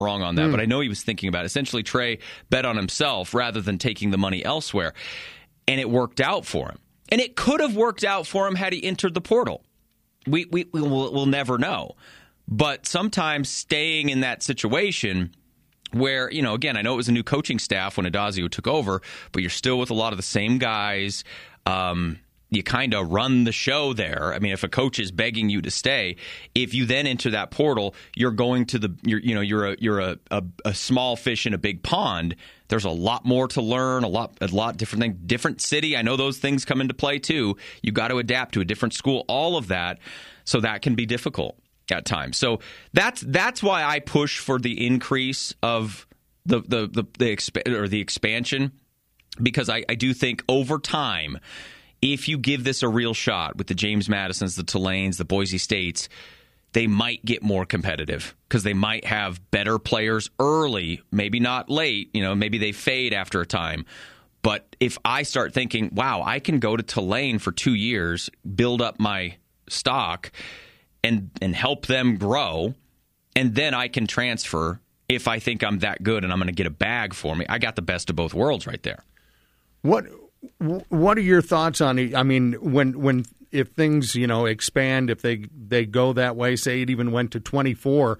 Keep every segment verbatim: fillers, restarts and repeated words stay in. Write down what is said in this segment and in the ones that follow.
wrong on that, Mm. but I know he was thinking about it. Essentially, Trey bet on himself rather than taking the money elsewhere, and it worked out for him. And it could have worked out for him had he entered the portal. We, we, we will, we'll never know. But sometimes staying in that situation where, you know, again, I know it was a new coaching staff when Adazio took over, but you're still with a lot of the same guys. Um, you kind of run the show there. I mean, if a coach is begging you to stay, if you then enter that portal, you're going to the, you're, you know, you're a you're a, a, a small fish in a big pond. There's a lot more to learn, a lot, a lot different thing, different city. I know those things come into play too. You got to adapt to a different school, all of that. So that can be difficult at times. So that's that's why I push for the increase of the the the, the exp- or the expansion, because I, I do think over time, if you give this a real shot with the James Madisons, the Tulanes, the Boise States, they might get more competitive because they might have better players early, maybe not late. You know, maybe they fade after a time. But if I start thinking, wow, I can go to Tulane for two years, build up my stock, and and help them grow, and then I can transfer if I think I'm that good and I'm going to get a bag for me. I got the best of both worlds right there. What What are your thoughts on it? I mean, when when if things, you know, expand, if they they go that way, say it even went to twenty-four,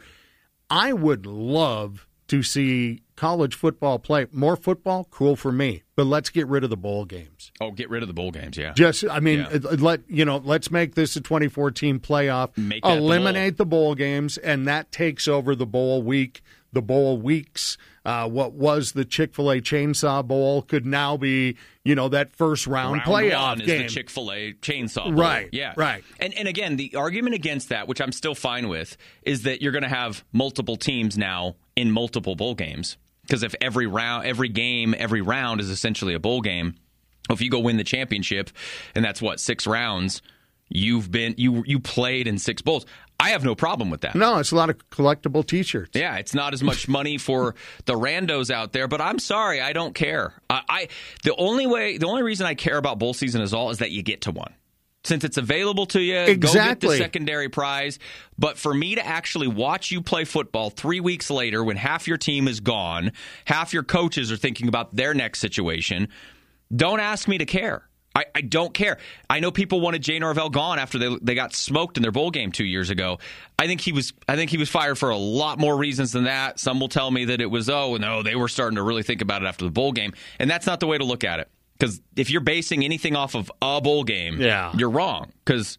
I would love to see college football play. More football, cool for me, but let's get rid of the bowl games. Oh, get rid of the bowl games, yeah. Just, I mean, Yeah. let you know, let's make this a twenty-four team playoff. Make that the eliminate the bowl. the bowl games, and that takes over the bowl week. The bowl weeks, uh, what was the Chick-fil-A Chainsaw Bowl, could now be, you know, that first round, Round playoff one game. is the Chick-fil-A Chainsaw Bowl. Right, Yeah. right. And and again, the argument against that, which I'm still fine with, is that you're going to have multiple teams now in multiple bowl games. Because if every round, every game, every round is essentially a bowl game, if you go win the championship, and that's what, six rounds, you've been you you played in six bowls. I have no problem with that. No, it's a lot of collectible T-shirts. Yeah, it's not as much money for the randos out there, but I'm sorry, I don't care. I, I the only way, the only reason I care about bowl season is all is that you get to one. Since it's available to you, Exactly. go get the secondary prize. But for me to actually watch you play football three weeks later when half your team is gone, half your coaches are thinking about their next situation, don't ask me to care. I, I don't care. I know people wanted Jay Norvell gone after they they got smoked in their bowl game two years ago. I think he was I think he was fired for a lot more reasons than that. Some will tell me that it was, oh, no, they were starting to really think about it after the bowl game. And that's not the way to look at it. Because if you're basing anything off of a bowl game, yeah. you're wrong. Because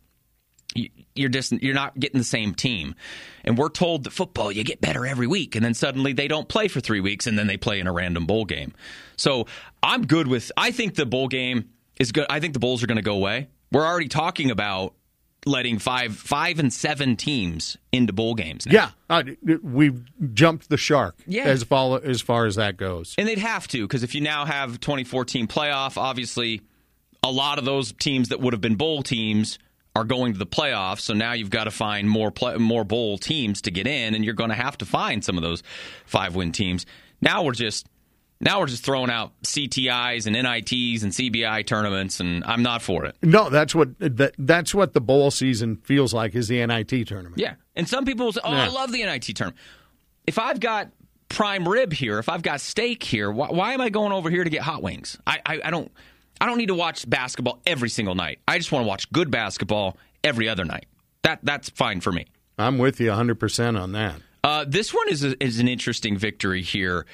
you're just you're not getting the same team. And we're told that football, you get better every week. And then suddenly they don't play for three weeks, and then they play in a random bowl game. So I'm good with – I think the bowl game – is good. I think the bowls are going to go away. We're already talking about letting five, five and seven teams into bowl games now. Yeah, uh, we've jumped the shark. Yeah. as far as far as that goes, and they'd have to, because if you now have twenty-four team playoff, obviously a lot of those teams that would have been bowl teams are going to the playoffs. So now you've got to find more play, more bowl teams to get in, and you're going to have to find some of those five win teams. Now we're just. Now we're just throwing out C T Is and N I Ts and C B I tournaments, and I'm not for it. No, that's what that, that's what the bowl season feels like, is the N I T tournament. Yeah, and some people will say, oh, Yeah. I love the N I T tournament. If I've got prime rib here, if I've got steak here, why, why am I going over here to get hot wings? I, I, I don't I don't need to watch basketball every single night. I just want to watch good basketball every other night. That That's fine for me. I'm with you one hundred percent on that. Uh, this one is a, is an interesting victory here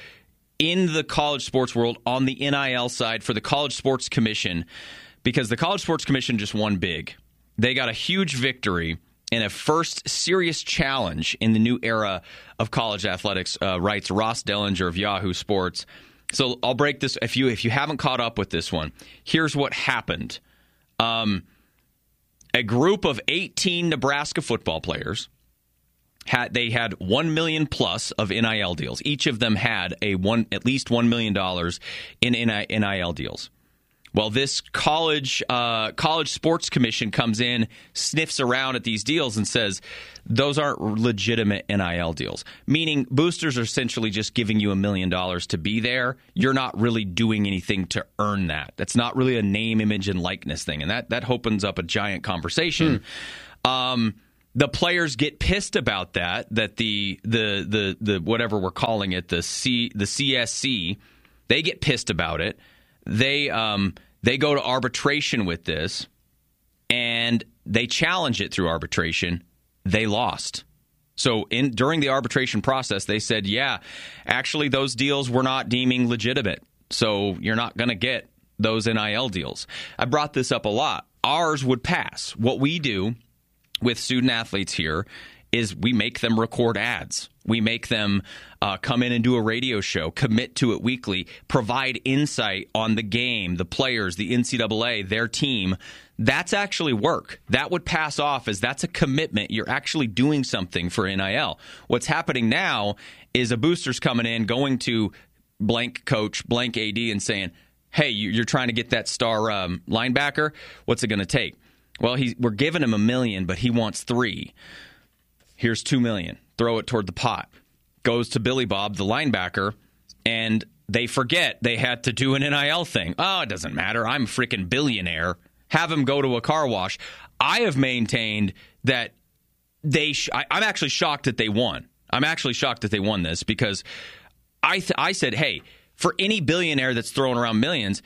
in the college sports world on the N I L side for the College Sports Commission, because the College Sports Commission just won big. They got a huge victory in a first serious challenge in the new era of college athletics, uh, writes Ross Dellinger of Yahoo Sports. So I'll break this. If you if you haven't caught up with this one, here's what happened. Um, a group of eighteen Nebraska football players, Had, they had one million plus of N I L deals. Each of them had a one at least one million dollars in N I L deals. Well, this college uh, college sports commission comes in, sniffs around at these deals, and says those aren't legitimate N I L deals. Meaning, boosters are essentially just giving you a million dollars to be there. You're not really doing anything to earn that. That's not really a name, image, and likeness thing, and that that opens up a giant conversation. Hmm. Um, the players get pissed about that, that the the the the whatever we're calling it, the C the C S C, they get pissed about it. They um they go to arbitration with this, and they challenge it through arbitration. They lost. So in during the arbitration process, they said, yeah, actually those deals we're not deeming legitimate. So you're not going to get those N I L deals. I brought this up a lot. Ours would pass. What we do with student athletes here is we make them record ads. We make them uh, come in and do a radio show, commit to it weekly, provide insight on the game, the players, the N C double A, their team. That's actually work. That would pass off as that's a commitment. You're actually doing something for N I L. What's happening now is a booster's coming in, going to blank coach, blank A D, and saying, hey, you're trying to get that star um, linebacker. What's it going to take? Well, he, we're giving him a million, but he wants three. Here's two million. Throw it toward the pot. Goes to Billy Bob, the linebacker, and they forget they had to do an N I L thing. Oh, it doesn't matter. I'm a freaking billionaire. Have him go to a car wash. I have maintained that they. Sh- I, I'm actually shocked that they won. I'm actually shocked that they won this because I th- I said, hey, for any billionaire that's throwing around millions,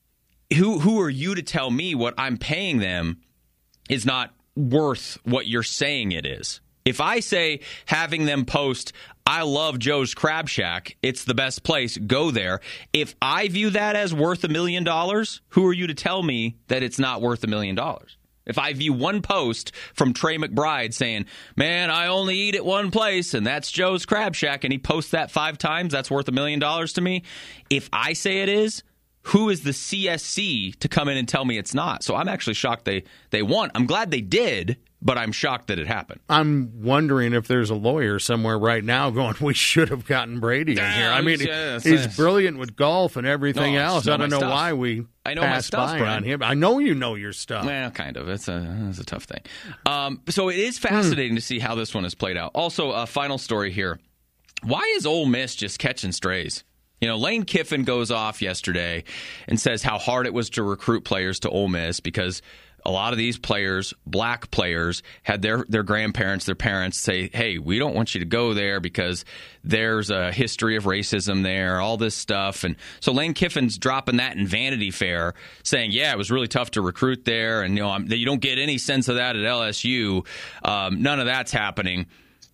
who who are you to tell me what I'm paying them is not worth what you're saying it is? If I say having them post, I love Joe's Crab Shack, it's the best place, go there. If I view that as worth a million dollars, who are you to tell me that it's not worth a million dollars? If I view one post from Trey McBride saying, man, I only eat at one place, and that's Joe's Crab Shack, and he posts that five times, that's worth a million dollars to me. If I say it is, who is the C S C to come in and tell me it's not? So I'm actually shocked they, they won. I'm glad they did, but I'm shocked that it happened. I'm wondering if there's a lawyer somewhere right now going, we should have gotten Brady in here. I mean, yes, he's yes. brilliant with golf and everything No, else. know I don't know stuff. why we I know my passed stuff, by Brian. on him. I know you know your stuff. Well, kind of. It's a, it's a tough thing. Um, so it is fascinating to see how this one has played out. Also, a final story here. Why is Ole Miss just catching strays? You know, Lane Kiffin goes off yesterday and says how hard it was to recruit players to Ole Miss because a lot of these players, black players, had their, their grandparents, their parents say, hey, we don't want you to go there because there's a history of racism there, all this stuff. And so Lane Kiffin's dropping that in Vanity Fair, saying, yeah, it was really tough to recruit there. And, you know, I'm, you don't get any sense of that at L S U. Um, none of that's happening.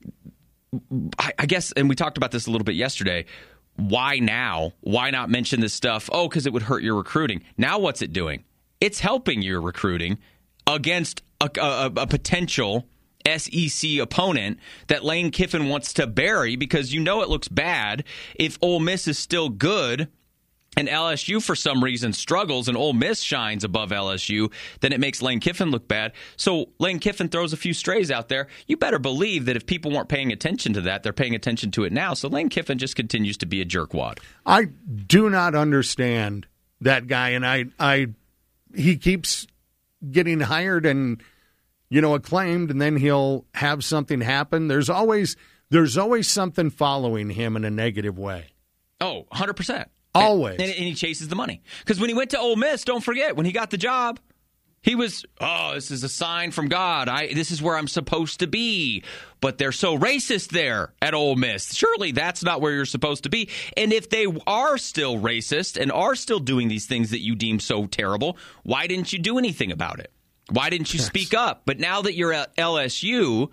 I, I guess, and we talked about this a little bit yesterday, why now? Why not mention this stuff? Oh, because it would hurt your recruiting. Now what's it doing? It's helping your recruiting against a, a, a potential S E C opponent that Lane Kiffin wants to bury because you know it looks bad if Ole Miss is still good and L S U for some reason struggles and Ole Miss shines above L S U, then it makes Lane Kiffin look bad. So Lane Kiffin throws a few strays out there. You better believe that if people weren't paying attention to that, they're paying attention to it now. So Lane Kiffin just continues to be a jerkwad. I do not understand that guy, and I, I, he keeps getting hired and, you know, acclaimed, and then he'll have something happen. There's always, there's always something following him in a negative way. Oh, one hundred percent. Always. And, and he chases the money. Because when he went to Ole Miss, don't forget, when he got the job, he was, oh, this is a sign from God. I This is where I'm supposed to be. But they're so racist there at Ole Miss. Surely that's not where you're supposed to be. And if they are still racist and are still doing these things that you deem so terrible, why didn't you do anything about it? Why didn't you yes. speak up? But now that you're at L S U,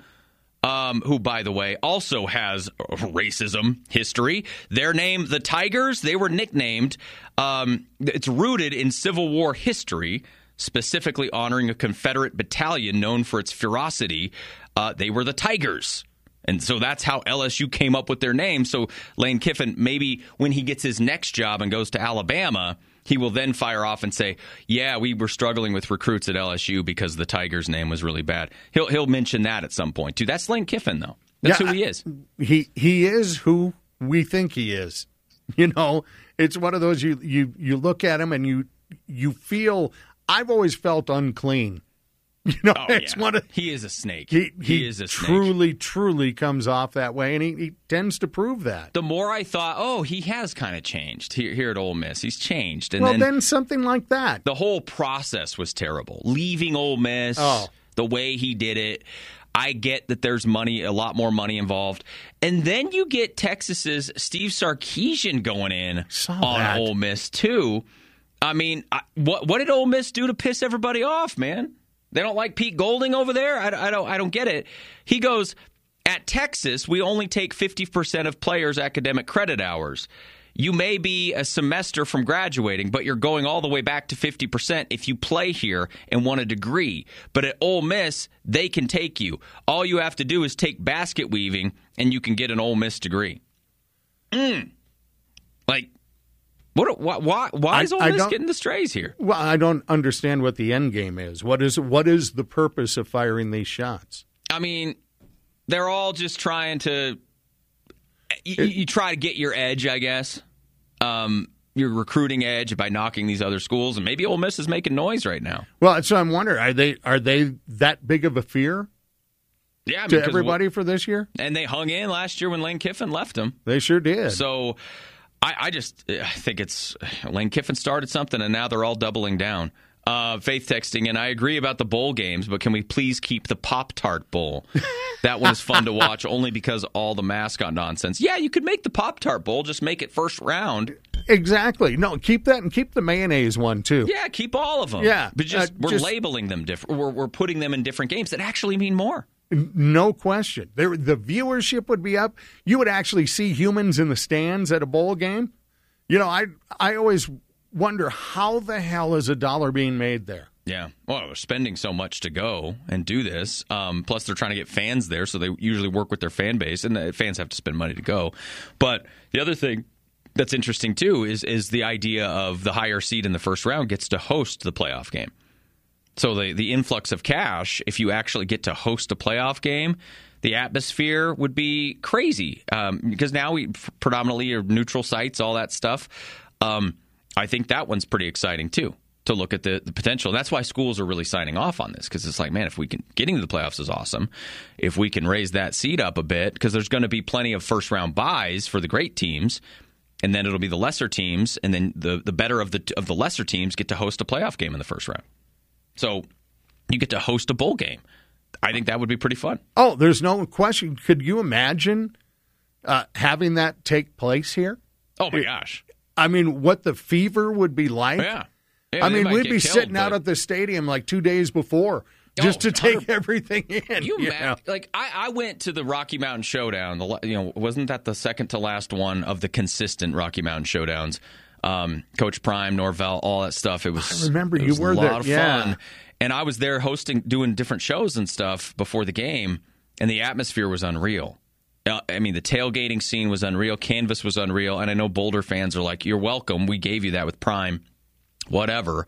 Um, who, by the way, also has racism history. Their name, the Tigers, they were nicknamed. Um, it's rooted in Civil War history, specifically honoring a Confederate battalion known for its ferocity. Uh, they were the Tigers. And so that's how L S U came up with their name. So Lane Kiffin, maybe when he gets his next job and goes to Alabama, he will then fire off and say, yeah, we were struggling with recruits at L S U because the Tigers' name was really bad. He'll he'll mention that at some point, too. That's Lane Kiffin, though. That's yeah, who he is. He he is who we think he is. You know, it's one of those, you, you, you look at him and you you feel, I've always felt unclean. You know, oh, it's yeah. one of, he is a snake. He, he, he is a snake. Truly, truly comes off that way, and he, he tends to prove that. The more I thought, oh, he has kind of changed here, here at Ole Miss. He's changed. And well, then, then something like that. The whole process was terrible. Leaving Ole Miss, oh. the way he did it. I get that there's money, a lot more money involved. And then you get Texas's Steve Sarkisian going in on that. Ole Miss, too. I mean, I, what what did Ole Miss do to piss everybody off, man? They don't like Pete Golding over there? I, I don't I don't get it. He goes, at Texas, we only take fifty percent of players' academic credit hours. You may be a semester from graduating, but you're going all the way back to fifty percent if you play here and want a degree. But at Ole Miss, they can take you. All you have to do is take basket weaving, and you can get an Ole Miss degree. Mm. Like, what? Why? Why is Ole Miss getting the strays here? Well, I don't understand what the end game is. What is what is the purpose of firing these shots? I mean, they're all just trying to. You, you try to get your edge, I guess. Um, your recruiting edge by knocking these other schools, and maybe Ole Miss is making noise right now. Well, so I'm wondering, are they are they that big of a fear? Yeah, I mean, to everybody for this year? And they hung in last year when Lane Kiffin left them. They sure did. So I, I just I think it's Lane Kiffin started something, and now they're all doubling down. Uh, Faith texting, and I agree about the bowl games, but can we please keep the Pop-Tart Bowl? That one is fun to watch only because all the mascot nonsense. Yeah, you could make the Pop-Tart Bowl, just make it first round. Exactly. No, keep that and keep the mayonnaise one, too. Yeah, keep all of them. Yeah. But just uh, we're just, labeling them different. We're, we're putting them in different games that actually mean more. No question. There, the viewership would be up. You would actually see humans in the stands at a bowl game. You know, I I always wonder how the hell is a dollar being made there? Yeah. Well, they're spending so much to go and do this. Um, plus, they're trying to get fans there, so they usually work with their fan base, and the fans have to spend money to go. But the other thing that's interesting, too, is is the idea of the higher seed in the first round gets to host the playoff game. So the, the influx of cash, if you actually get to host a playoff game, the atmosphere would be crazy um, because now we predominantly are neutral sites, all that stuff. Um I think that one's pretty exciting, too, to look at the, the potential. And that's why schools are really signing off on this, because it's like, man, if we can – getting to the playoffs is awesome. If we can raise that seed up a bit, because there's going to be plenty of first-round buys for the great teams, and then it'll be the lesser teams, and then the, the better of the of the lesser teams get to host a playoff game in the first round. So you get to host a bowl game. I think that would be pretty fun. Oh, there's no question. Could you imagine uh, having that take place here? Oh, my gosh. I mean, what the fever would be like. Yeah. yeah I mean, we'd be killed, sitting but... out at the stadium like two days before just oh, to take one hundred everything in. You, you ma- know? like I, I went to the Rocky Mountain Showdown. The you know wasn't that the second to last one of the consistent Rocky Mountain Showdowns? Um, Coach Prime, Norvell, all that stuff. It was. I remember it you was were a lot there. of yeah. fun, and I was there hosting, doing different shows and stuff before the game, and the atmosphere was unreal. I mean, the tailgating scene was unreal. Canvas was unreal. And I know Boulder fans are like, you're welcome. We gave you that with Prime. Whatever.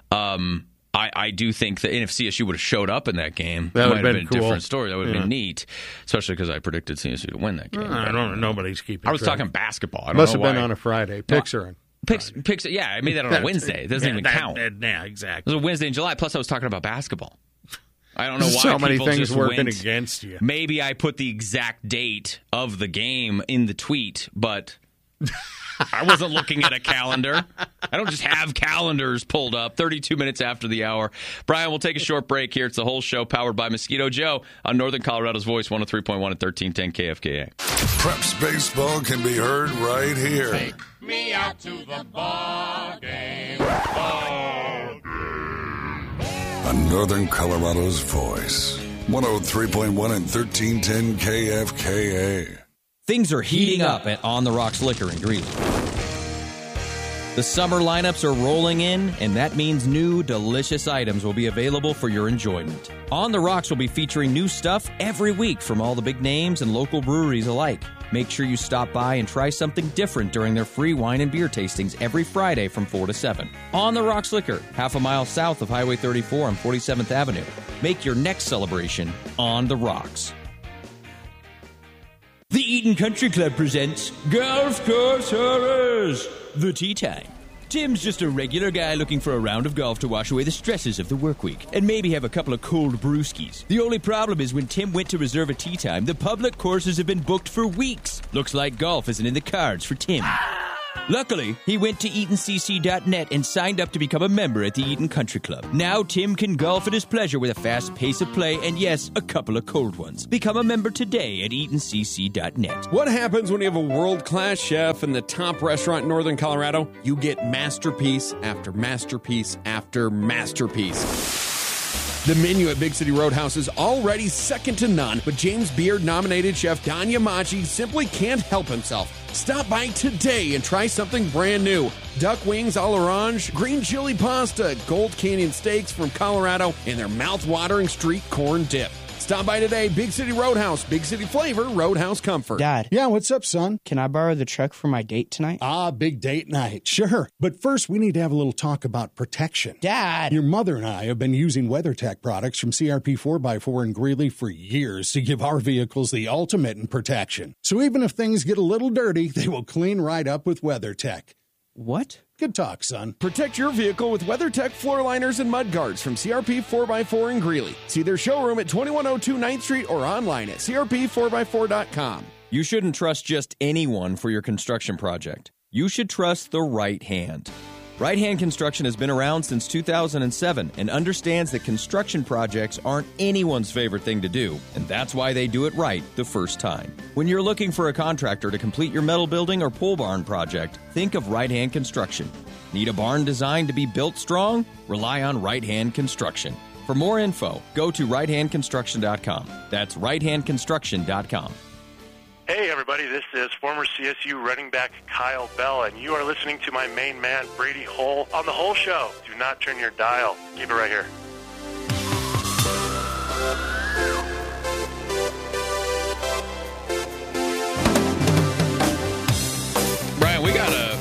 Um, I, I do think that if C S U would have showed up in that game, that it would might have have been, been a cool. different story. That would have yeah. been neat, especially because I predicted C S U to win that game. Uh, I don't know. Nobody's keeping I was track. talking basketball. I don't Must know have been why. on a Friday. Picks are on. Picks, picks, yeah, I made that on a Wednesday. It doesn't yeah, even that, count. That, yeah, It exactly. was a Wednesday in July. Plus, I was talking about basketball. I don't know why so many people things just working went. against you. Maybe I put the exact date of the game in the tweet, but I wasn't looking at a calendar. I don't just have calendars pulled up thirty-two minutes after the hour. Brian, we'll take a short break here. It's the whole show powered by Mosquito Joe on Northern Colorado's Voice, one oh three point one and thirteen ten K F K A. Preps baseball can be heard right here. Take me out to the ball game. Ball game. On Northern Colorado's Voice, one oh three point one and thirteen ten K F K A. Things are heating up at On the Rocks Liquor in Greeley. The summer lineups are rolling in, and that means new, delicious items will be available for your enjoyment. On the Rocks will be featuring new stuff every week from all the big names and local breweries alike. Make sure you stop by and try something different during their free wine and beer tastings every Friday from four to seven. On the Rocks Liquor, half a mile south of Highway thirty-four on forty-seventh Avenue. Make your next celebration On the Rocks. The Eaton Country Club presents Golf Course Horrors, the Tea Time. Tim's just a regular guy looking for a round of golf to wash away the stresses of the work week and maybe have a couple of cold brewskis. The only problem is when Tim went to reserve a tee time, the public courses have been booked for weeks. Looks like golf isn't in the cards for Tim. Luckily, he went to Eaton C C dot net and signed up to become a member at the Eaton Country Club. Now Tim can golf at his pleasure with a fast pace of play and, yes, a couple of cold ones. Become a member today at Eaton C C dot net. What happens when you have a world-class chef in the top restaurant in Northern Colorado? You get masterpiece after masterpiece after masterpiece. The menu at Big City Roadhouse is already second to none, but James Beard-nominated chef Don Yamachi simply can't help himself. Stop by today and try something brand new. Duck wings à l'orange, green chili pasta, Gold Canyon steaks from Colorado, and their mouth-watering street corn dip. Stop by today, Big City Roadhouse. Big City flavor, Roadhouse comfort. Dad. Yeah, what's up, son? Can I borrow the truck for my date tonight? Ah, big date night. Sure. But first, we need to have a little talk about protection. Dad. Your mother and I have been using WeatherTech products from C R P four by four in Greeley for years to give our vehicles the ultimate in protection. So even if things get a little dirty, they will clean right up with WeatherTech. What? Good talk, son. Protect your vehicle with WeatherTech floor liners and mud guards from C R P four by four in Greeley. See their showroom at twenty-one oh two ninth Street or online at C R P four by four dot com. You shouldn't trust just anyone for your construction project. You should trust the right hand. Right Hand Construction has been around since two thousand seven and understands that construction projects aren't anyone's favorite thing to do, and that's why they do it right the first time. When you're looking for a contractor to complete your metal building or pole barn project, think of Right Hand Construction. Need a barn designed to be built strong? Rely on Right Hand Construction. For more info, go to right hand construction dot com. That's right hand construction dot com. Hey, everybody, this is former C S U running back Kyle Bell, and you are listening to my main man, Brady Hole, on The Whole Show. Do not turn your dial. Keep it right here. Brian, we got a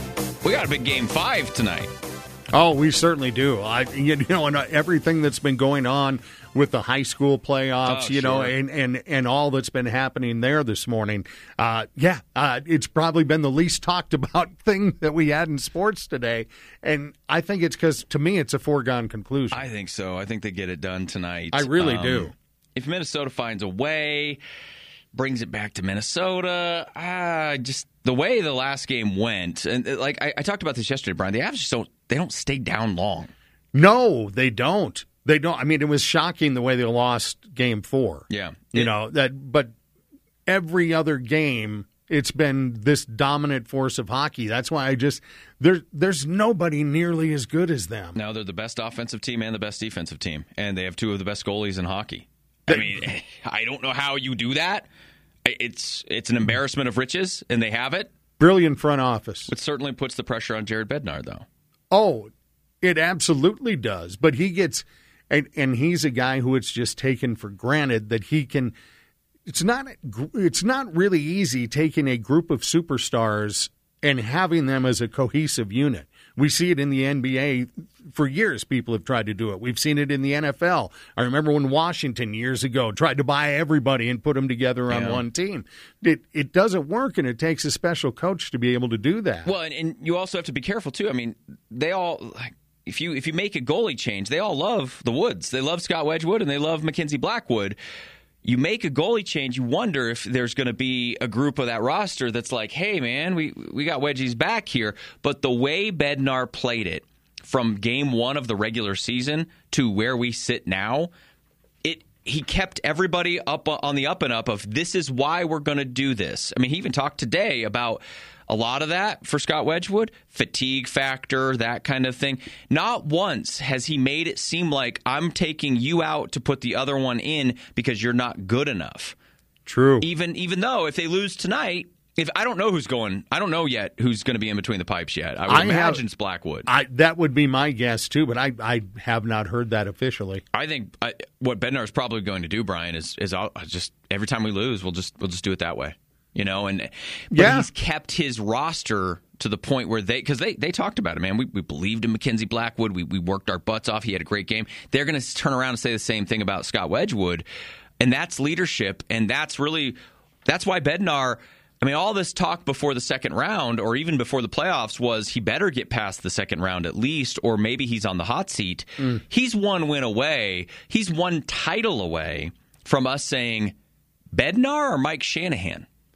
we got a big game five tonight. Oh, we certainly do. I, you know, and everything that's been going on with the high school playoffs, oh, you know, sure. and, and, and all that's been happening there this morning. Uh, yeah, uh, it's probably been the least talked about thing that we had in sports today. And I think it's because, to me, it's a foregone conclusion. I think so. I think they get it done tonight. I really um, do. If Minnesota finds a way, brings it back to Minnesota, ah, just the way the last game went, and like I, I talked about this yesterday, Brian, the Avs just don't they don't stay down long. No, they don't. They don't. I mean, it was shocking the way they lost game four. Yeah. You It- know, that, but every other game, it's been this dominant force of hockey. That's why I just, there, there's nobody nearly as good as them. Now they're the best offensive team and the best defensive team, and they have two of the best goalies in hockey. I mean, I don't know how you do that. It's it's an embarrassment of riches, and they have it. Brilliant front office. It certainly puts the pressure on Jared Bednar, though. Oh, it absolutely does. But he gets, and, and he's a guy who it's just taken for granted that he can. It's not. It's not really easy taking a group of superstars and having them as a cohesive unit. We see it in the N B A. For years, people have tried to do it. We've seen it in the N F L. I remember when Washington years ago tried to buy everybody and put them together on Yeah. one team. It it doesn't work, and it takes a special coach to be able to do that. Well, and, and you also have to be careful too. I mean, they all like if you if you make a goalie change, they all love the Woods. They love Scott Wedgwood and they love Mackenzie Blackwood. You make a goalie change, you wonder if there's going to be a group of that roster that's like, hey, man, we, we got Wedgie's back here. But the way Bednar played it from game one of the regular season to where we sit now, it he kept everybody up on the up and up of this is why we're going to do this. I mean, he even talked today about a lot of that for Scott Wedgwood, fatigue factor, that kind of thing. Not once has he made it seem like I'm taking you out to put the other one in because you're not good enough. True. Even even though if they lose tonight, if I don't know who's going, I don't know yet who's going to be in between the pipes yet. I would I imagine have- it's Blackwood. I, that would be my guess, too, but I, I have not heard that officially. I think I, what Bednar is probably going to do, Brian, is is I'll just every time we lose, we'll just we'll just do it that way. You know, and but Yeah. he's kept his roster to the point where they because they, they talked about it, man. We, we believed in Mackenzie Blackwood. We we worked our butts off. He had a great game. They're going to turn around and say the same thing about Scott Wedgwood, and that's leadership, and that's really that's why Bednar. I mean, all this talk before the second round, or even before the playoffs, was he better get past the second round at least, or maybe he's on the hot seat. Mm. He's one win away. He's one title away from us saying Bednar or Mike Shanahan.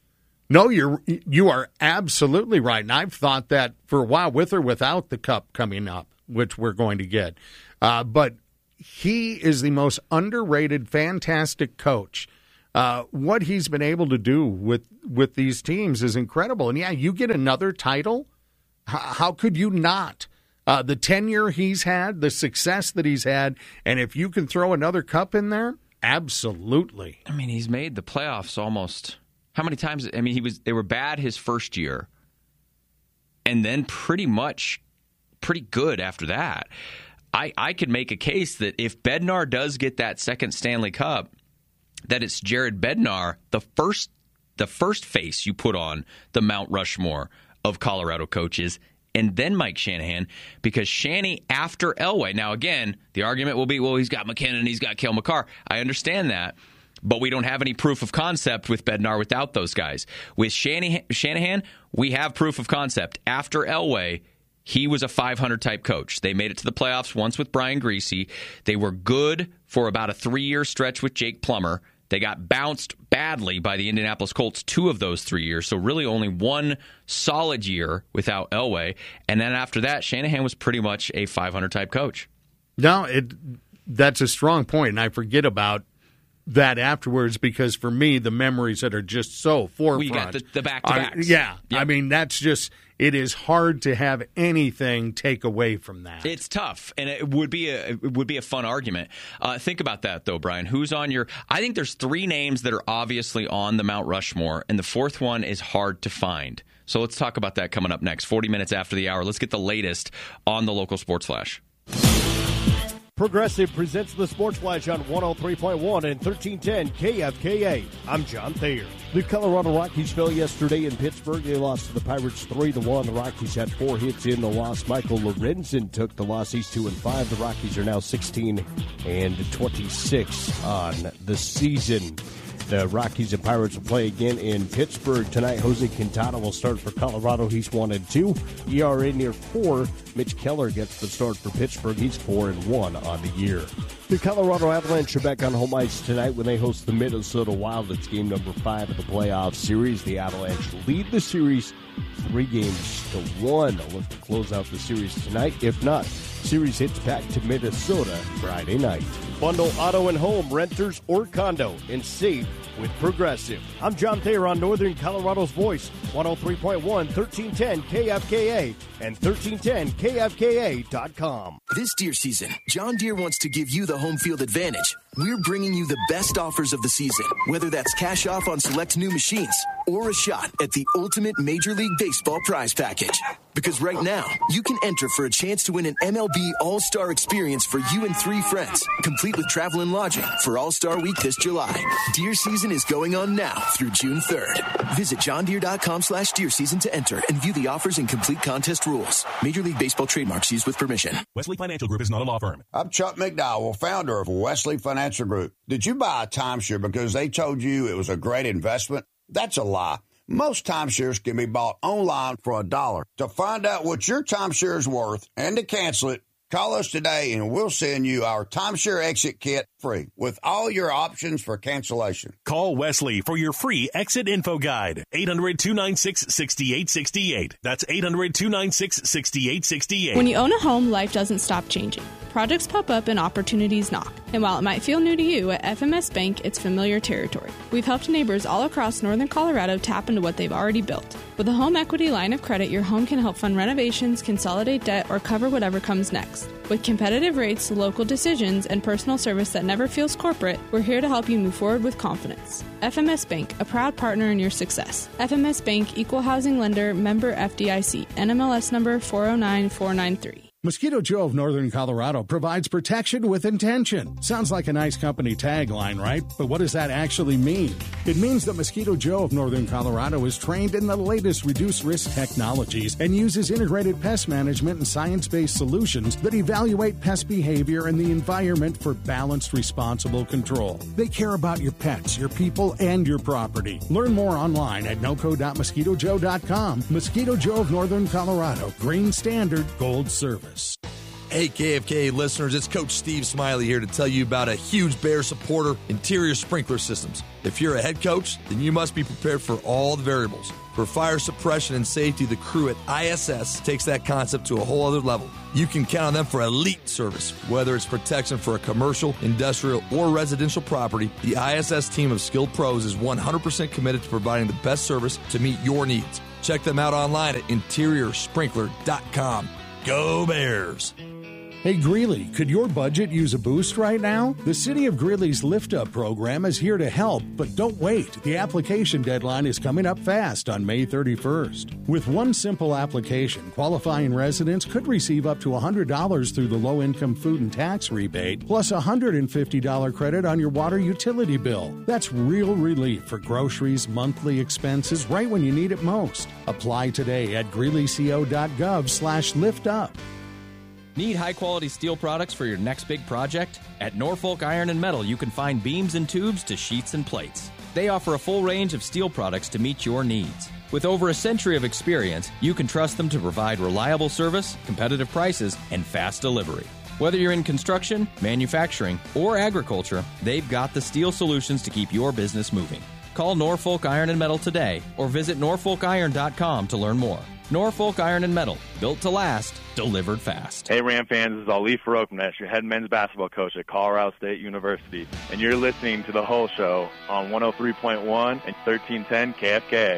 No, you're you are absolutely right, and I've thought that for a while, with or without the Cup coming up, which we're going to get. Uh, but he is the most underrated, fantastic coach. Uh, what he's been able to do with with these teams is incredible. And yeah, you get another title. H- how could you not? Uh, the tenure he's had, the success that he's had, and if you can throw another cup in there, absolutely. I mean, he's made the playoffs almost. How many times? I mean, he was. They were bad his first year, and then pretty much pretty good after that. I, I could make a case that if Bednar does get that second Stanley Cup, that it's Jared Bednar, the first the first face you put on the Mount Rushmore of Colorado coaches, and then Mike Shanahan, because Shanny after Elway. Now, again, the argument will be, well, he's got McKinnon, he's got Cale Makar. I understand that. But we don't have any proof of concept with Bednar without those guys. With Shanahan, we have proof of concept. After Elway, he was a five hundred type coach. They made it to the playoffs once with Brian Griese. They were good for about a three-year stretch with Jake Plummer. They got bounced badly by the Indianapolis Colts two of those three years, so really only one solid year without Elway. And then after that, Shanahan was pretty much a five hundred type coach. No, it that's a strong point, and I forget about that afterwards, because for me, the memories that are just so forefront. We got the, the back-to-backs. Uh, yeah, yep. I mean, that's just, it is hard to have anything take away from that. It's tough, and it would be a it would be a fun argument. Uh, think about that, though, Brian. Who's on your – I think there's three names that are obviously on the Mount Rushmore, and the fourth one is hard to find. So let's talk about that coming up next, forty minutes after the hour. Let's get the latest on the local Sports Flash. Progressive presents the Sports Flash on one oh three point one and thirteen ten K F K A. I'm John Thayer. The Colorado Rockies fell yesterday in Pittsburgh. They lost to the Pirates three to one. The Rockies had four hits in the loss. Michael Lorenzen took the loss. He's two and five. The Rockies are now sixteen and twenty-six on the season. The Rockies and Pirates will play again in Pittsburgh tonight. Jose Quintana will start for Colorado. He's one and two. E R A near four. Mitch Keller gets the start for Pittsburgh. He's four and one on the year. The Colorado Avalanche are back on home ice tonight when they host the Minnesota Wild. It's game number five of the playoff series. The Avalanche lead the series three games to one. They'll look to close out the series tonight. If not, series hits back to Minnesota Friday night. Bundle auto and home, renters or condo, and save with Progressive. I'm John Thayer on Northern Colorado's Voice, one oh three point one, thirteen ten K F K A and thirteen ten K F K A dot com. This deer season, John Deere wants to give you the home field advantage. We're bringing you the best offers of the season, whether that's cash off on select new machines or a shot at the ultimate Major League Baseball prize package. Because right now, you can enter for a chance to win an M L B All-Star experience for you and three friends, complete with travel and lodging for All-Star Week this July. Deer season is going on now through June third. Visit johndeere.com slash deer season to enter and view the offers and complete contest rules. Major League Baseball trademarks used with permission. Wesley Financial Group is not a law firm. I'm Chuck McDowell, founder of Wesley Financial Group. Did you buy a timeshare because they told you it was a great investment? That's a lie. Most timeshares can be bought online for a dollar. To find out what your timeshare is worth and to cancel it, call us today and we'll send you our timeshare exit kit free with all your options for cancellation. Call Wesley for your free exit info guide. eight hundred, two nine six, six eight six eight. That's eight hundred, two nine six, six eight six eight. When you own a home, life doesn't stop changing. Projects pop up and opportunities knock. And while it might feel new to you, at F M S Bank, it's familiar territory. We've helped neighbors all across northern Colorado tap into what they've already built. With a home equity line of credit, your home can help fund renovations, consolidate debt, or cover whatever comes next. With competitive rates, local decisions, and personal service that never feels corporate, we're here to help you move forward with confidence. F M S Bank, a proud partner in your success. F M S Bank, Equal Housing Lender, member F D I C, N M L S number four oh nine four nine three. Mosquito Joe of Northern Colorado provides protection with intention. Sounds like a nice company tagline, right? But what does that actually mean? It means that Mosquito Joe of Northern Colorado is trained in the latest reduced-risk technologies and uses integrated pest management and science-based solutions that evaluate pest behavior and the environment for balanced, responsible control. They care about your pets, your people, and your property. Learn more online at noco dot mosquito joe dot com. Mosquito Joe of Northern Colorado. Green Standard Gold Service. Hey, K F K A listeners, it's Coach Steve Smiley here to tell you about a huge Bear supporter, Interior Sprinkler Systems. If you're a head coach, then you must be prepared for all the variables. For fire suppression and safety, the crew at I S S takes that concept to a whole other level. You can count on them for elite service. Whether it's protection for a commercial, industrial, or residential property, the I S S team of skilled pros is one hundred percent committed to providing the best service to meet your needs. Check them out online at interior sprinkler dot com. Go Bears! Hey, Greeley, could your budget use a boost right now? The City of Greeley's Lift Up program is here to help, but don't wait. The application deadline is coming up fast on May thirty-first. With one simple application, qualifying residents could receive up to one hundred dollars through the low-income food and tax rebate, plus a one hundred fifty dollars credit on your water utility bill. That's real relief for groceries, monthly expenses, right when you need it most. Apply today at greeleyco.gov slash lift up. Need high-quality steel products for your next big project? At Norfolk Iron and Metal, you can find beams and tubes to sheets and plates. They offer a full range of steel products to meet your needs. With over a century of experience, you can trust them to provide reliable service, competitive prices, and fast delivery. Whether you're in construction, manufacturing, or agriculture, they've got the steel solutions to keep your business moving. Call Norfolk Iron and Metal today or visit norfolk iron dot com to learn more. Norfolk Iron and Metal, built to last, delivered fast. Hey, Ram fans, this is Ali Farokmanesh, your head men's basketball coach at Colorado State University, and you're listening to The Whole Show on one oh three point one and thirteen ten K F K A.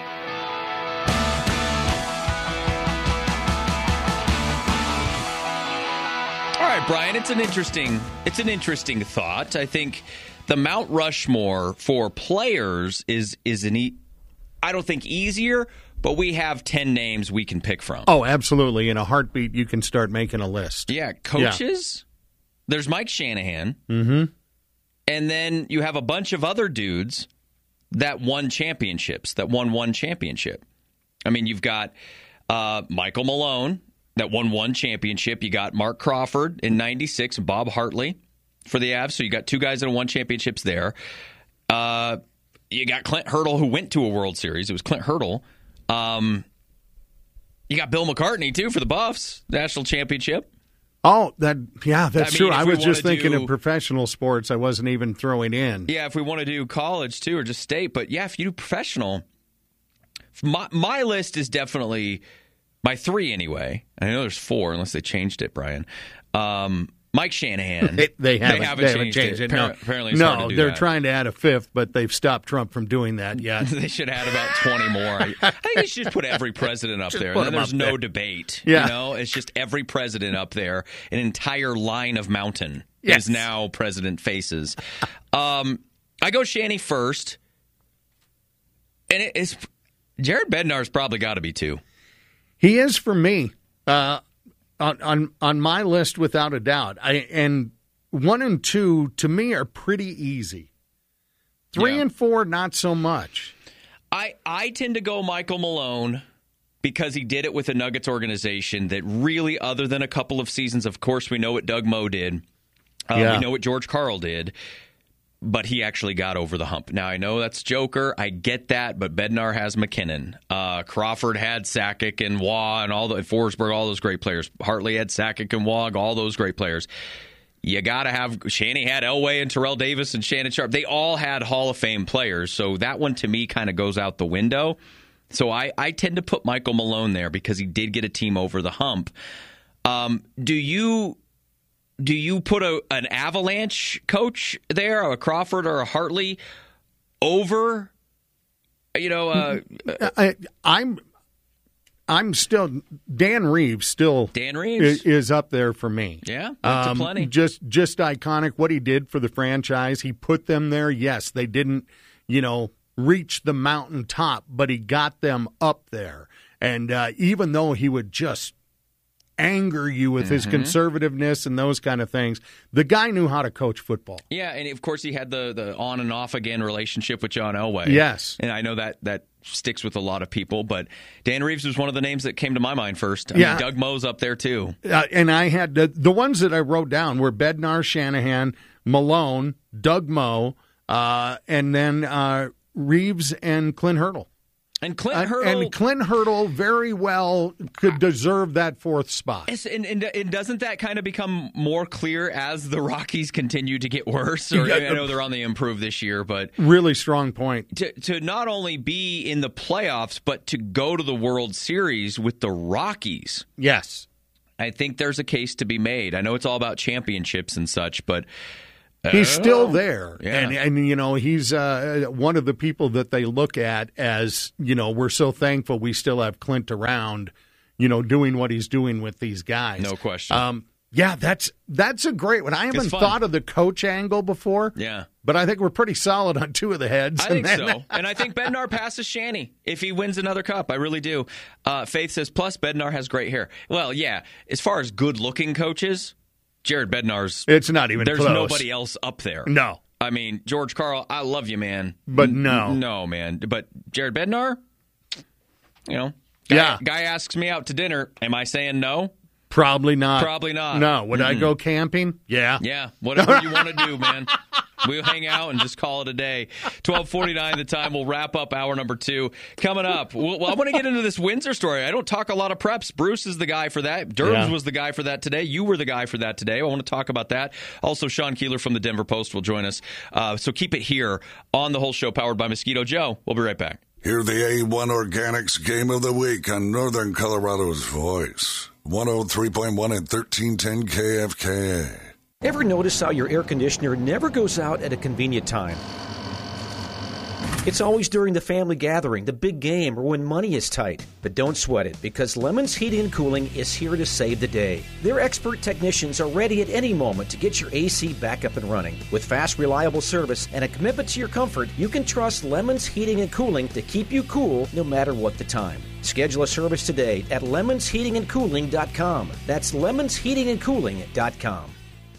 All right, Brian, it's an interesting it's an interesting thought. I think the Mount Rushmore for players is is an e- I don't think easier, but we have ten names we can pick from. Oh, absolutely. In a heartbeat, you can start making a list. Yeah, coaches. Yeah. There's Mike Shanahan. Mm-hmm. And then you have a bunch of other dudes that won championships, that won one championship. I mean, you've got uh, Michael Malone that won one championship. You got Mark Crawford in ninety-six and Bob Hartley for the Avs. So you got two guys that won championships there. Uh, you got Clint Hurdle, who went to a World Series. It was Clint Hurdle. Um, you got Bill McCartney, too, for the Buffs, national championship. Oh, that yeah, that's I mean, true. I was just thinking do, of professional sports. I wasn't even throwing in. Yeah, if we want to do college, too, or just state. But, yeah, if you do professional, my, my list is definitely, my three anyway. I know there's four, unless they changed it, Brian. Um Mike Shanahan. They, they, haven't, they haven't they changed, haven't changed it. it. No, Apparently it's no hard to do they're that. trying to add a fifth, but they've stopped Trump from doing that yet. They should add about twenty more. I think they should just put every president up Just there. put And then them there's up no there. debate. Yeah. You know, it's just every president up there. An entire line of mountain Yes. is now president faces. um, I go Shanny first. And it is Jared Bednar's probably got to be two. He is for me. Uh, on, on on my list, without a doubt. I, and one and two, to me, are pretty easy. Three Yeah. and four, not so much. I, I tend to go Michael Malone because he did it with a Nuggets organization that really, other than a couple of seasons, of course, we know what Doug Moe did. Uh, Yeah. We know what George Karl did. But he actually got over the hump. Now, I know that's Joker. I get that. But Bednar has McKinnon. Uh, Crawford had Sakic and Waugh and all the Forsberg, all those great players. Hartley had Sakic and Waugh, all those great players. You got to have Shanny had Elway and Terrell Davis and Shannon Sharp. They all had Hall of Fame players. So that one to me kind of goes out the window. So I, I tend to put Michael Malone there because he did get a team over the hump. Um, do you do you put a an Avalanche coach there, a Crawford or a Hartley, over? You know, uh, I, I'm I'm still Dan Reeves. Still, Dan Reeves is, is up there for me. Yeah, went to um, plenty. Just just iconic. What he did for the franchise. He put them there. Yes, they didn't, you know, reach the mountaintop, but he got them up there. And uh, even though he would just anger you with mm-hmm. his conservativeness and those kind of things, the guy knew how to coach football. Yeah, and of course he had the, the on and off again relationship with John Elway. Yes. And I know that that sticks with a lot of people, but Dan Reeves was one of the names that came to my mind first. I yeah. mean, Doug Moe's up there too. Uh, and I had the, the ones that I wrote down were Bednar, Shanahan, Malone, Doug Moe, uh, and then uh, Reeves and Clint Hurdle. And Clint and, Hurdle, and Clint Hurdle very well could deserve that fourth spot. Yes, and, and, and doesn't that kind of become more clear as the Rockies continue to get worse? Or, Yeah. I know they're on the improve this year, but Really strong point. to to not only be in the playoffs, but to go to the World Series with the Rockies. Yes. I think there's a case to be made. I know it's all about championships and such, but He's uh, still there. Yeah. And, and, you know, he's uh, one of the people that they look at as, you know, we're so thankful we still have Clint around, you know, doing what he's doing with these guys. No question. Um, yeah, that's that's a great one. I haven't fun. thought of the coach angle before. Yeah. But I think we're pretty solid on two of the heads. I think And then- so. And I think Bednar passes Shanny if he wins another cup. I really do. Uh, Faith says, plus Bednar has great hair. Well, yeah, as far as good-looking coaches, Jared Bednar's... It's not even There's close. nobody else up there. No. I mean, George Karl, I love you, man. But no. N- no, man. But Jared Bednar, you know, guy, Yeah. guy asks me out to dinner. Am I saying no? Probably not. Probably not. No. Would I Mm-mm. go camping? Yeah. Yeah, whatever you want to do, man. We'll hang out and just call it a day. twelve forty-nine the time. We'll wrap up hour number two. Coming up, well, I want to get into this Windsor story. I don't talk a lot of preps. Bruce is the guy for that. Durbs Yeah. was the guy for that today. You were the guy for that today. I want to talk about that. Also, Sean Keeler from the Denver Post will join us. Uh, so keep it here on the whole show, powered by Mosquito Joe. We'll be right back. Hear the A one Organics Game of the Week on Northern Colorado's Voice. one oh three point one and thirteen ten K F K A. Ever notice how your air conditioner never goes out at a convenient time? It's always during the family gathering, the big game, or when money is tight. But don't sweat it, because Lemons Heating and Cooling is here to save the day. Their expert technicians are ready at any moment to get your A C back up and running. With fast, reliable service and a commitment to your comfort, you can trust Lemons Heating and Cooling to keep you cool no matter what the time. Schedule a service today at lemons heating and cooling dot com. That's lemons heating and cooling dot com.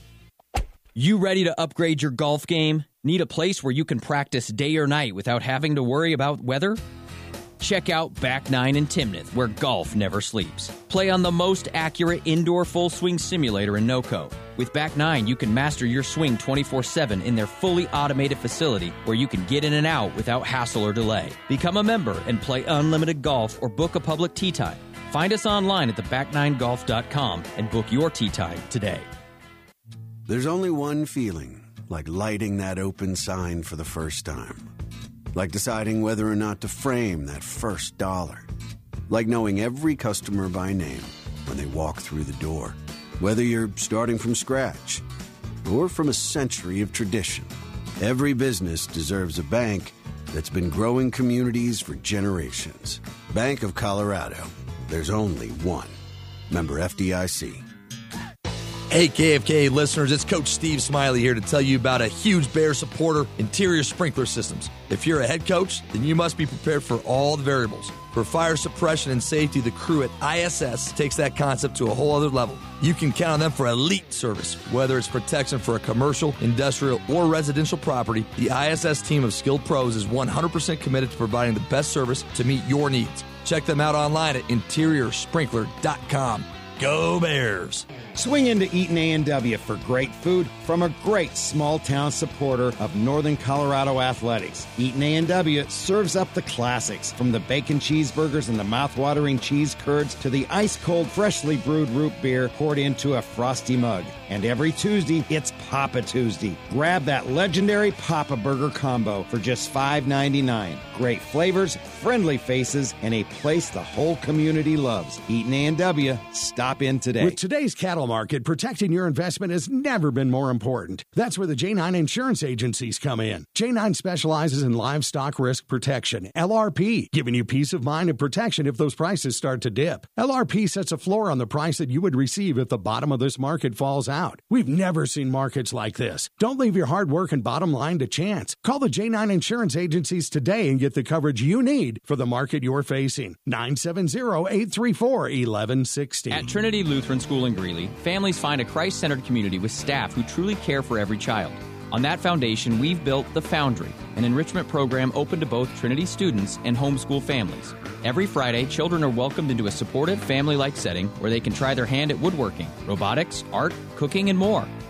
You ready to upgrade your golf game? Need a place where you can practice day or night without having to worry about weather? Check out Back Nine in Timnath, where golf never sleeps. Play on the most accurate indoor full swing simulator in NoCo. With Back Nine, you can master your swing twenty-four seven in their fully automated facility, where you can get in and out without hassle or delay. Become a member and play unlimited golf or book a public tee time. Find us online at the back nine golf dot com and book your tee time today. There's only one feeling, like lighting that open sign for the first time. Like deciding whether or not to frame that first dollar. Like knowing every customer by name when they walk through the door. Whether you're starting from scratch or from a century of tradition. Every business deserves a bank that's been growing communities for generations. Bank of Colorado. There's only one. Member F D I C. Hey, K F K A listeners, it's Coach Steve Smiley here to tell you about a huge Bear supporter, Interior Sprinkler Systems. If you're a head coach, then you must be prepared for all the variables. For fire suppression and safety, the crew at I S S takes that concept to a whole other level. You can count on them for elite service. Whether it's protection for a commercial, industrial, or residential property, the I S S team of skilled pros is one hundred percent committed to providing the best service to meet your needs. Check them out online at interior sprinkler dot com. Go Bears! Swing into Eaton A and W for great food from a great small-town supporter of Northern Colorado athletics. Eaton A and W serves up the classics, from the bacon cheeseburgers and the mouth-watering cheese curds to the ice-cold, freshly brewed root beer poured into a frosty mug. And every Tuesday, it's Papa Tuesday. Grab that legendary Papa Burger combo for just five ninety-nine. Great flavors, friendly faces, and a place the whole community loves. Eaton A and W. Stop in today. With today's cattle market, protecting your investment has never been more important. That's where the J nine Insurance Agencies come in. J nine specializes in livestock risk protection, L R P, giving you peace of mind and protection if those prices start to dip. L R P sets a floor on the price that you would receive if the bottom of this market falls out. We've never seen markets like this. Don't leave your hard work and bottom line to chance. Call the J nine Insurance Agencies today and get the coverage you need for the market you're facing. nine seven zero, eight three four, one one six zero. At Trinity Lutheran School in Greeley, families find a Christ-centered community with staff who truly care for every child. On that foundation, we've built The Foundry, an enrichment program open to both Trinity students and homeschool families. Every Friday, children are welcomed into a supportive, family-like setting where they can try their hand at woodworking, robotics, art, cooking, and more.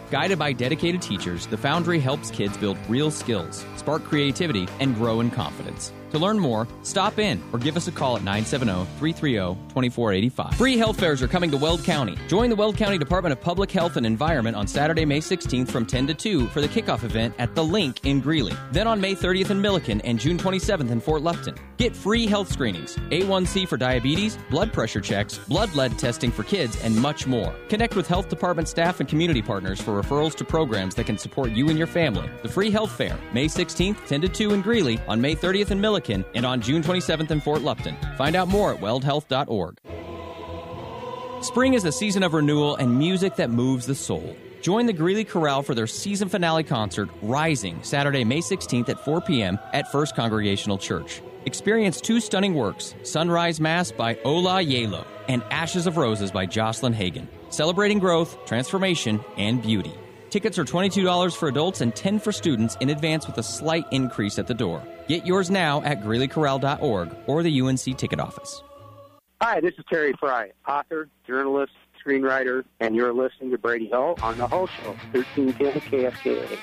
Guided by dedicated teachers, the Foundry helps kids build real skills, spark creativity, and grow in confidence. To learn more, stop in or give us a call at nine seven zero, three three zero, two four eight five. Free health fairs are coming to Weld County. Join the Weld County Department of Public Health and Environment on Saturday, May sixteenth from ten to two for the kickoff event at The Link in Greeley. Then on May thirtieth in Milliken and June twenty-seventh in Fort Lupton. Get free health screenings, A one C for diabetes, blood pressure checks, blood lead testing for kids, and much more. Connect with health department staff and community partners for referrals to programs that can support you and your family. The free health fair, May sixteenth, ten to two in Greeley, on May thirtieth in Milliken, and on June twenty-seventh in Fort Lupton. Find out more at weld health dot org. Spring is the season of renewal and music that moves the soul. Join the Greeley Chorale for their season finale concert, Rising, Saturday, May sixteenth at four p.m. at First Congregational Church. Experience two stunning works, Sunrise Mass by Ola Yelo and Ashes of Roses by Jocelyn Hagen, celebrating growth, transformation, and beauty. Tickets are twenty-two dollars for adults and ten dollars for students in advance with a slight increase at the door. Get yours now at greeley chorale dot org or the U N C ticket office. Hi, this is Terry Fry, author, journalist, screenwriter, and you're listening to Brady Hill on The Hull Show, thirteen ten K F K A.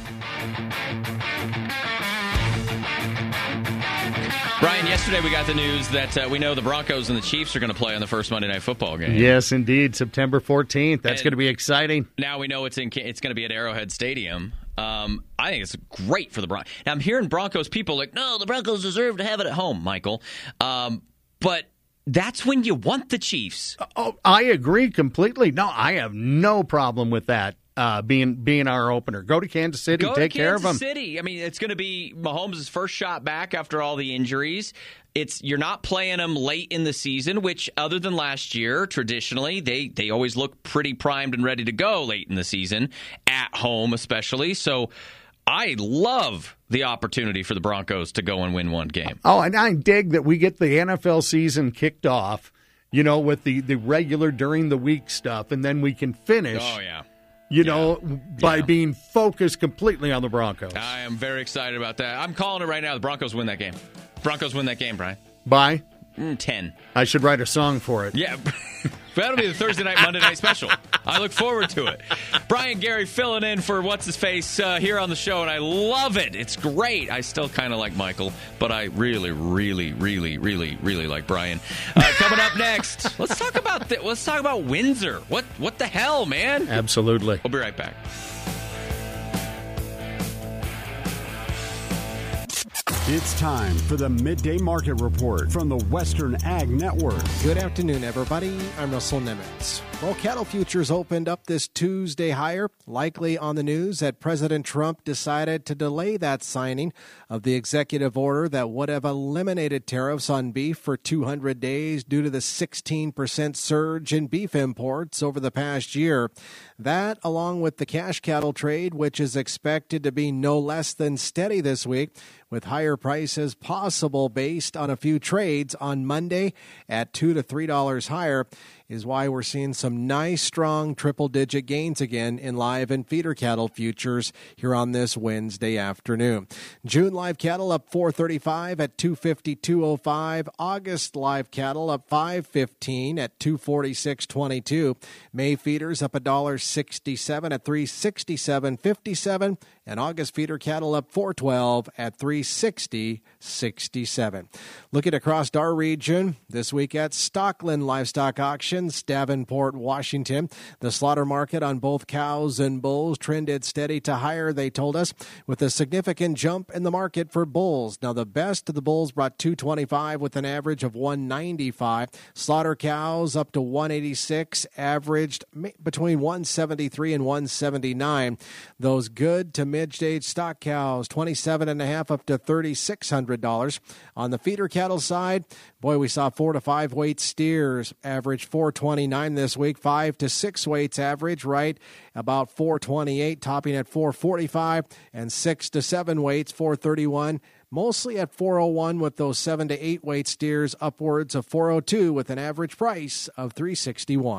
Brian, yesterday we got the news that uh, we know the Broncos and the Chiefs are going to play on the first Monday Night Football game. Yes, indeed, September fourteenth. That's going to be exciting. Now we know it's in. It's going to be at Arrowhead Stadium. Um, I think it's great for the Broncos. Now I'm hearing Broncos people like, no, the Broncos deserve to have it at home, Michael. Um, but that's when you want the Chiefs. Oh, I agree completely. No, I have no problem with that. Uh, being being our opener. Go to Kansas City, Go take to care of them. Kansas City. I mean, it's going to be Mahomes' first shot back after all the injuries. It's you're not playing them late in the season, which other than last year, traditionally they they always look pretty primed and ready to go late in the season at home, especially. So I love the opportunity for the Broncos to go and win one game. Oh, and I dig that we get the N F L season kicked off, you know, with the the regular during the week stuff, and then we can finish. Oh yeah. You know, yeah. by yeah. being focused completely on the Broncos. I am very excited about that. I'm calling it right now. The Broncos win that game. Broncos win that game, Brian. By? Mm, ten. I should write a song for it. Yeah. That'll be the Thursday night, Monday night special. I look forward to it. Brian Gary filling in for What's-His-Face uh, here on the show, and I love it. It's great. I still kind of like Michael, but I really, really, really, really, really like Brian. Uh, coming up next, let's talk about th- let's talk about Windsor. What what the hell, man? Absolutely. We'll be right back. It's time for the Midday Market Report from the Western Ag Network. Good afternoon, everybody. I'm Russell Nimitz. Well, cattle futures opened up this Tuesday higher, likely on the news that President Trump decided to delay that signing of the executive order that would have eliminated tariffs on beef for two hundred days due to the sixteen percent surge in beef imports over the past year. That, along with the cash cattle trade, which is expected to be no less than steady this week, with higher prices possible based on a few trades on Monday at two to three dollars higher, is why we're seeing some nice, strong triple-digit gains again in live and feeder cattle futures here on this Wednesday afternoon. June live cattle up four thirty-five at two fifty-two oh five. August live cattle up five fifteen at two forty-six twenty-two. May feeders up one dollar sixty-seven at three sixty-seven fifty-seven. And August feeder cattle up four twelve at three sixty sixty-seven. Looking across our region this week at Stockland Livestock Auctions, Davenport, Washington. The slaughter market on both cows and bulls trended steady to higher, they told us, with a significant jump in the market for bulls. Now, the best of the bulls brought two twenty-five with an average of one ninety-five. Slaughter cows up to one eighty-six, averaged between one seventy-three and one seventy-nine. Those good to mid-stage stock cows, twenty-seven and a half up to three thousand six hundred dollars. On the feeder cattle side, boy, we saw four to five weight steers average four twenty-nine this week. Five to six weights average right about four twenty-eight, topping at four forty-five, and six to seven weights four thirty-one. Mostly at four oh one, with those seven to eight weight steers upwards of four oh two with an average price of three sixty-one.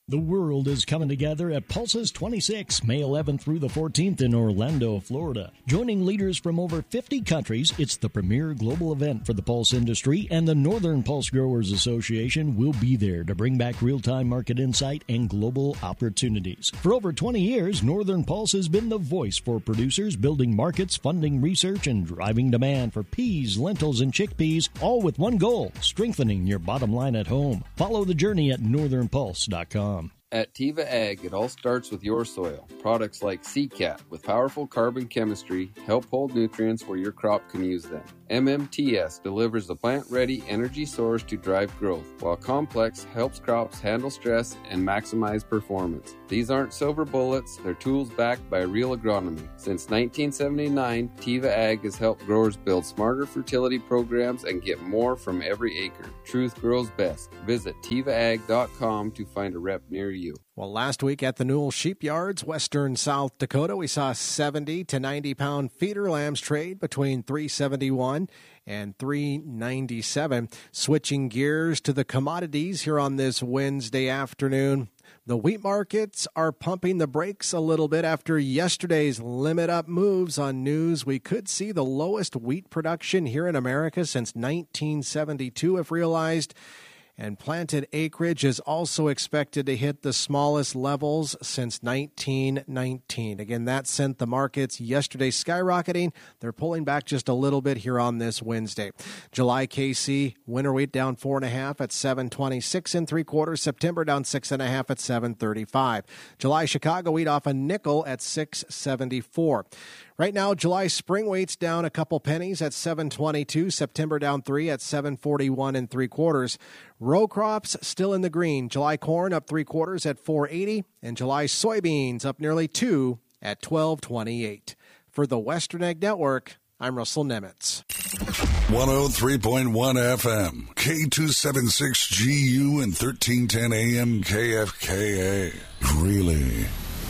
The world is coming together at Pulses twenty-six, May eleventh through the fourteenth in Orlando, Florida. Joining leaders from over fifty countries, it's the premier global event for the pulse industry, and the Northern Pulse Growers Association will be there to bring back real-time market insight and global opportunities. For over twenty years, Northern Pulse has been the voice for producers, building markets, funding research, and driving demand for peas, lentils, and chickpeas, all with one goal, strengthening your bottom line at home. Follow the journey at northern pulse dot com. At Tiva Ag, it all starts with your soil. Products like C CAT with powerful carbon chemistry help hold nutrients where your crop can use them. M M T S delivers the plant-ready energy source to drive growth, while Complex helps crops handle stress and maximize performance. These aren't silver bullets, they're tools backed by real agronomy. Since nineteen seventy-nine, Tiva Ag has helped growers build smarter fertility programs and get more from every acre. Truth grows best. Visit tiva ag dot com to find a rep near you. Well, last week at the Newell Sheepyards, western South Dakota, we saw seventy to ninety pound feeder lambs trade between three seventy-one and three ninety-seven. Switching gears to the commodities here on this Wednesday afternoon. The wheat markets are pumping the brakes a little bit after yesterday's limit up moves on news. We could see the lowest wheat production here in America since nineteen seventy-two if realized. And planted acreage is also expected to hit the smallest levels since nineteen nineteen. Again, that sent the markets yesterday skyrocketing. They're pulling back just a little bit here on this Wednesday. July K C winter wheat down four and a half at seven twenty-six and three quarters. September down six and a half at seven thirty-five. July Chicago wheat off a nickel at six seventy-four. Right now, July spring wheat's down a couple pennies at seven twenty-two. September down three at seven forty-one and three quarters. Row crops still in the green. July corn up three quarters at four eighty, and July soybeans up nearly two at twelve twenty-eight. For the Western Ag Network, I'm Russell Nemitz. one oh three point one F M, K two seventy-six G U and thirteen ten A M K F K A. Really?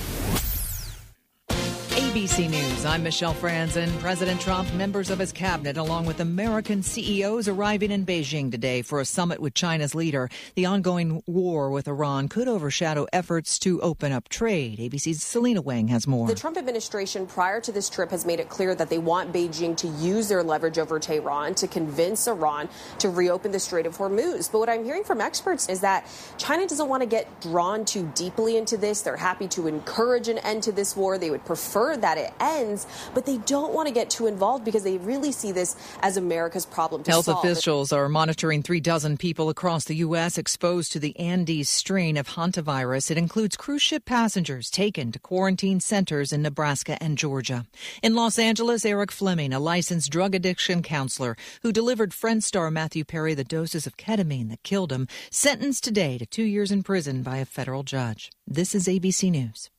A B C News, I'm Michelle Franzen. President Trump, members of his cabinet, along with American C E Os arriving in Beijing today for a summit with China's leader. The ongoing war with Iran could overshadow efforts to open up trade. A B C's Selena Wang has more. The Trump administration prior to this trip has made it clear that they want Beijing to use their leverage over Tehran to convince Iran to reopen the Strait of Hormuz. But what I'm hearing from experts is that China doesn't want to get drawn too deeply into this. They're happy to encourage an end to this war. They would prefer that it ends, but they don't want to get too involved because they really see this as America's problem to Health solve. officials are monitoring three dozen people across the U S exposed to the Andes strain of hantavirus. It includes cruise ship passengers taken to quarantine centers in Nebraska and Georgia. In Los Angeles, Eric Fleming, a licensed drug addiction counselor who delivered Friend star Matthew Perry the doses of ketamine that killed him, sentenced today to two years in prison by a federal judge. This is A B C News.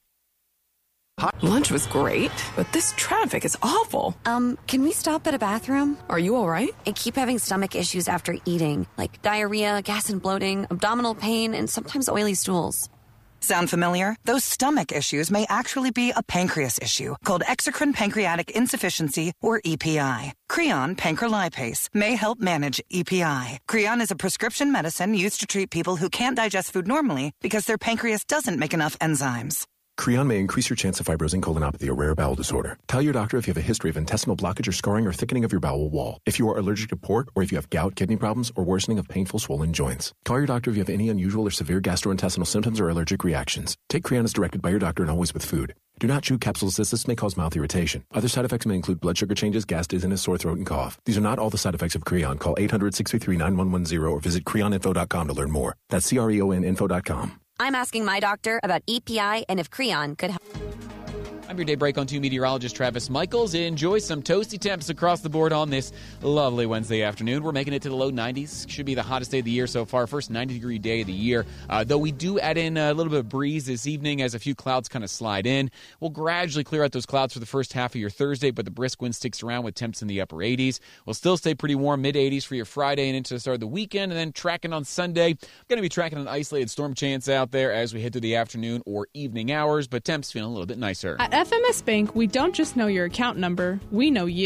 Lunch was great, but this traffic is awful. Um, can we stop at a bathroom? Are you all right? I keep having stomach issues after eating, like diarrhea, gas and bloating, abdominal pain, and sometimes oily stools. Sound familiar? Those stomach issues may actually be a pancreas issue called exocrine pancreatic insufficiency, or E P I. Creon pancrelipase may help manage E P I. Creon is a prescription medicine used to treat people who can't digest food normally because their pancreas doesn't make enough enzymes. Creon may increase your chance of fibrosing colonopathy, a rare bowel disorder. Tell your doctor if you have a history of intestinal blockage or scarring or thickening of your bowel wall. If you are allergic to pork, or if you have gout, kidney problems, or worsening of painful swollen joints. Call your doctor if you have any unusual or severe gastrointestinal symptoms or allergic reactions. Take Creon as directed by your doctor and always with food. Do not chew capsules as this may cause mouth irritation. Other side effects may include blood sugar changes, gas, dizziness, sore throat, and cough. These are not all the side effects of Creon. Call eight hundred, six three three, nine one one zero or visit creon info dot com to learn more. That's C R E O N info dot com. I'm asking my doctor about E P I and if Creon could help. I'm your Daybreak on two meteorologist Travis Michaels. Enjoy some toasty temps across the board on this lovely Wednesday afternoon. We're making it to the low nineties. Should be the hottest day of the year so far. First ninety-degree day of the year. Uh, though we do add in a little bit of breeze this evening as a few clouds kind of slide in. We'll gradually clear out those clouds for the first half of your Thursday, but the brisk wind sticks around with temps in the upper eighties. We'll still stay pretty warm, mid-eighties for your Friday and into the start of the weekend, and then tracking on Sunday. Going to be tracking an isolated storm chance out there as we head through the afternoon or evening hours, but temps feeling a little bit nicer. At F M S Bank, we don't just know your account number, we know you.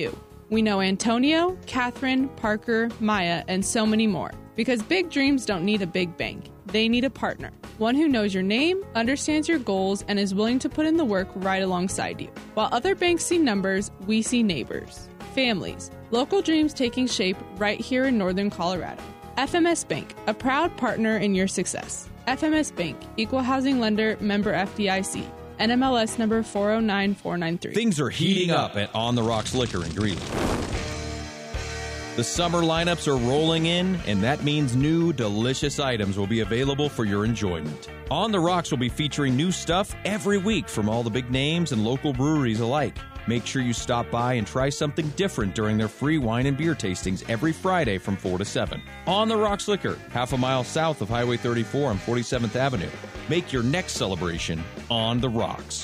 We know Antonio, Catherine, Parker, Maya, and so many more. Because big dreams don't need a big bank. They need a partner. One who knows your name, understands your goals, and is willing to put in the work right alongside you. While other banks see numbers, we see neighbors, families, local dreams taking shape right here in Northern Colorado. F M S Bank, a proud partner in your success. F M S Bank, Equal Housing Lender, member F D I C. N M L S number four oh nine four nine three. Things are heating up at On the Rocks Liquor in Greeley. The summer lineups are rolling in, and that means new, delicious items will be available for your enjoyment. On the Rocks will be featuring new stuff every week from all the big names and local breweries alike. Make sure you stop by and try something different during their free wine and beer tastings every Friday from four to seven. On the Rocks Liquor, half a mile south of Highway thirty-four on forty-seventh Avenue. Make your next celebration on the Rocks.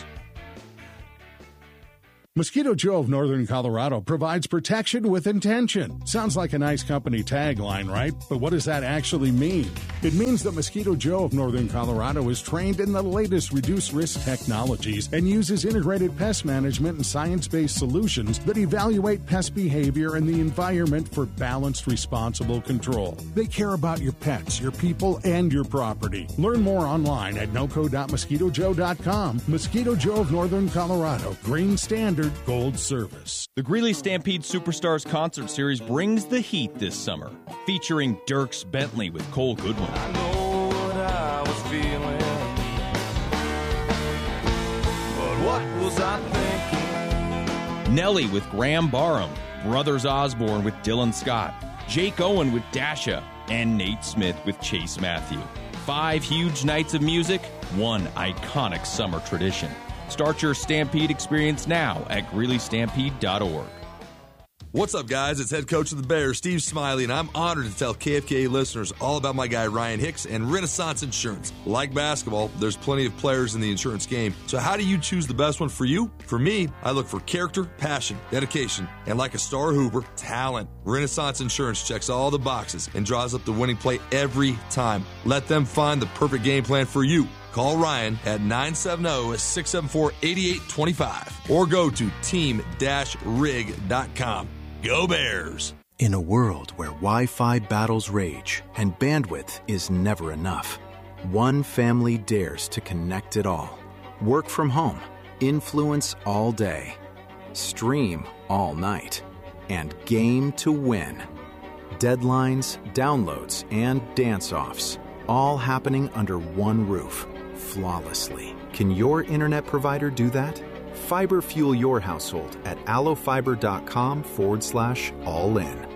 Mosquito Joe of Northern Colorado provides protection with intention. Sounds like a nice company tagline, right? But what does that actually mean? It means that Mosquito Joe of Northern Colorado is trained in the latest reduced risk technologies and uses integrated pest management and science-based solutions that evaluate pest behavior and the environment for balanced, responsible control. They care about your pets, your people, and your property. Learn more online at noco dot mosquito joe dot com. Mosquito Joe of Northern Colorado, Green Standard Gold Service. The Greeley Stampede Superstars Concert Series brings the heat this summer, featuring Dierks Bentley with Cole Goodwin. I know what I was feeling, but what was I thinking? Nelly with Graham Barham, Brothers Osborne with Dylan Scott, Jake Owen with Dasha, and Nate Smith with Chase Matthew. Five huge nights of music, one iconic summer tradition. Start your Stampede experience now at greeley stampede dot org. What's up, guys? It's head coach of the Bears, Steve Smiley, and I'm honored to tell K F K A listeners all about my guy, Ryan Hicks, and Renaissance Insurance. Like basketball, there's plenty of players in the insurance game, so how do you choose the best one for you? For me, I look for character, passion, dedication, and like a star hooper, talent. Renaissance Insurance checks all the boxes and draws up the winning play every time. Let them find the perfect game plan for you. Call Ryan at nine seven zero, six seven four, eight eight two five or go to team dash rig dot com. Go Bears! In a world where Wi-Fi battles rage and bandwidth is never enough, one family dares to connect it all. Work from home, influence all day, stream all night, and game to win. Deadlines, downloads, and dance-offs, all happening under one roof. Flawlessly. Can your internet provider do that? Fiber fuel your household at allofiber.com forward slash all in.